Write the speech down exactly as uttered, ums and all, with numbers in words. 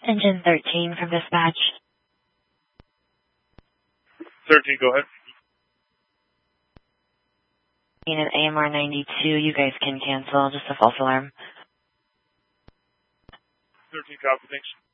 Engine thirteen from dispatch. thirteen, go ahead. In an A M R ninety-two, you guys can cancel, just a false alarm. thirteen, copy, thanks.